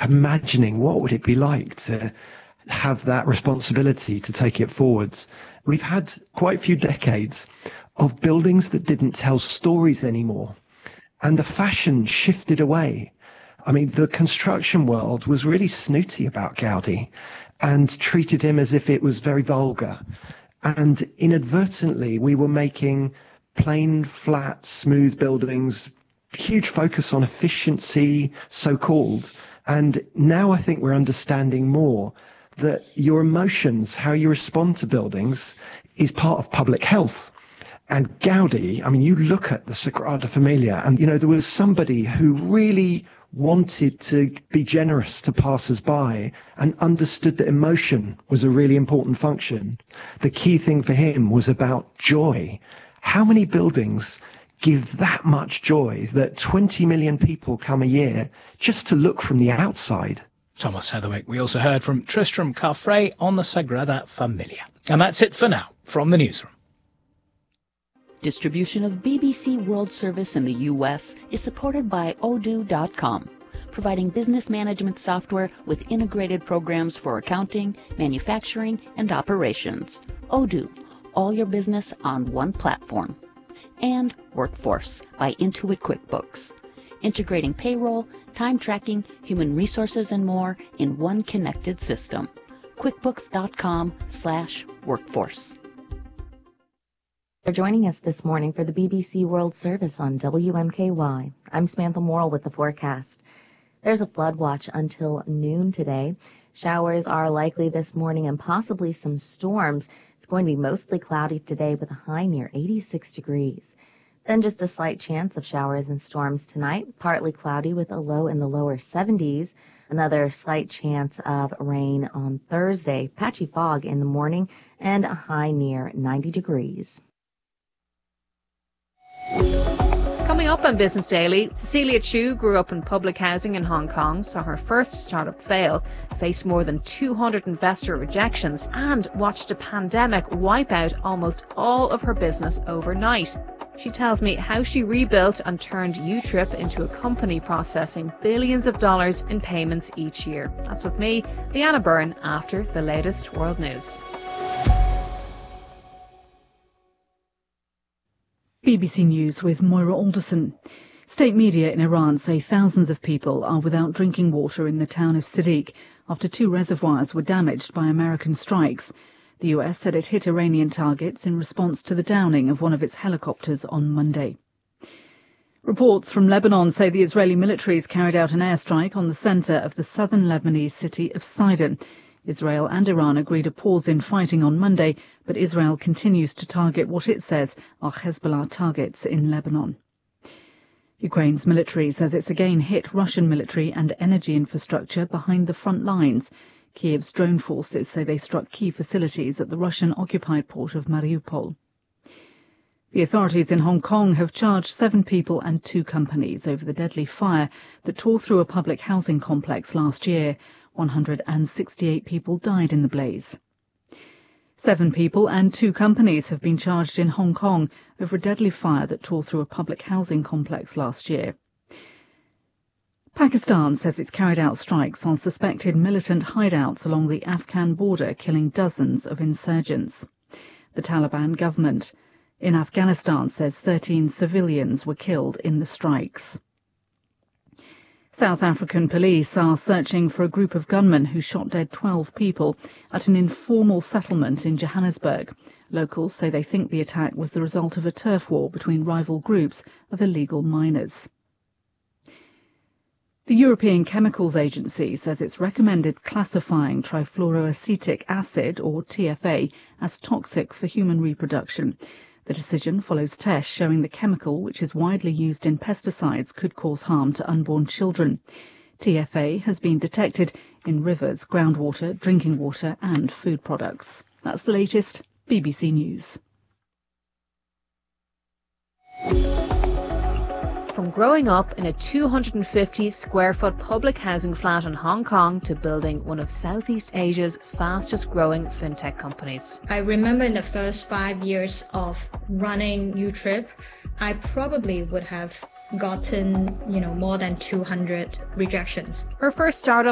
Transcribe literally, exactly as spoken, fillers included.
imagining what would it be like to have that responsibility to take it forwards. We've had quite a few decades of buildings that didn't tell stories anymore, and the fashion shifted away. I mean, the construction world was really snooty about Gaudi and treated him as if it was very vulgar. And inadvertently, we were making plain, flat, smooth buildings, huge focus on efficiency, so-called. And now I think we're understanding more that your emotions, how you respond to buildings, is part of public health. And Gaudi, I mean, you look at the Sagrada Familia, and, you know, there was somebody who really wanted to be generous to passers-by and understood that emotion was a really important function. The key thing for him was about joy. How many buildings give that much joy that twenty million people come a year just to look from the outside? Thomas Heatherwick. We also heard from Tristram Carfrae on the Sagrada Familia. And that's it for now from the newsroom. Distribution of B B C World Service in the U S is supported by Odoo dot com, providing business management software with integrated programs for accounting, manufacturing, and operations. Odoo, all your business on one platform. And Workforce by Intuit QuickBooks, integrating payroll, time tracking, human resources, and more in one connected system. QuickBooks dot com slash workforce. For joining us this morning for the B B C World Service on W M K Y. I'm Samantha Morrill with the forecast. There's a flood watch until noon today. Showers are likely this morning and possibly some storms. It's going to be mostly cloudy today with a high near eighty-six degrees. Then just a slight chance of showers and storms tonight, partly cloudy with a low in the lower seventies. Another slight chance of rain on Thursday, patchy fog in the morning, and a high near ninety degrees. Coming up on Business Daily, Cecilia Chu grew up in public housing in Hong Kong, saw her first startup fail, faced more than two hundred investor rejections, and watched a pandemic wipe out almost all of her business overnight. She tells me how she rebuilt and turned U-Trip into a company processing billions of dollars in payments each year. That's with me, Leanna Byrne, after the latest world news. B B C News with Moira Alderson. State media in Iran say thousands of people are without drinking water in the town of Sadiq after two reservoirs were damaged by American strikes. The U S said it hit Iranian targets in response to the downing of one of its helicopters on Monday. Reports from Lebanon say the Israeli military has carried out an airstrike on the centre of the southern Lebanese city of Sidon. Israel and Iran agreed a pause in fighting on Monday, but Israel continues to target what it says are Hezbollah targets in Lebanon. Ukraine's military says it's again hit Russian military and energy infrastructure behind the front lines. Kiev's drone forces say they struck key facilities at the Russian-occupied port of Mariupol. The authorities in Hong Kong have charged seven people and two companies over the deadly fire that tore through a public housing complex last year. one hundred sixty-eight people died in the blaze. Seven people and two companies have been charged in Hong Kong over a deadly fire that tore through a public housing complex last year. Pakistan says it's carried out strikes on suspected militant hideouts along the Afghan border, killing dozens of insurgents. The Taliban government in Afghanistan says thirteen civilians were killed in the strikes. South African police are searching for a group of gunmen who shot dead twelve people at an informal settlement in Johannesburg. Locals say they think the attack was the result of a turf war between rival groups of illegal miners. The European Chemicals Agency says it's recommended classifying trifluoroacetic acid, or T F A, as toxic for human reproduction. The decision follows tests showing the chemical, which is widely used in pesticides, could cause harm to unborn children. T F A has been detected in rivers, groundwater, drinking water and food products. That's the latest. B B C News. From growing up in a two hundred fifty square foot public housing flat in Hong Kong to building one of Southeast Asia's fastest growing fintech companies. I remember in the first five years of running U-Trip, I probably would have gotten, you know, more than two hundred rejections. Her first startup